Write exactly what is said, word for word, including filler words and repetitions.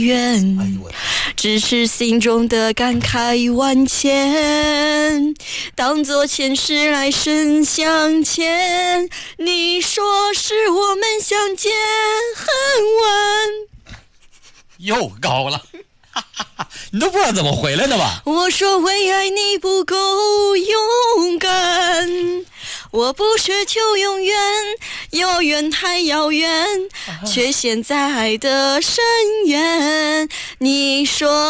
远，只是心中的感慨万千，当作前世来生相欠。你说是我们相见恨晚， 又高了，你都不知道怎么回来的吧？ 我说为爱你不够勇敢，我不奢求永远，遥远太遥远，却陷在爱的深渊。你说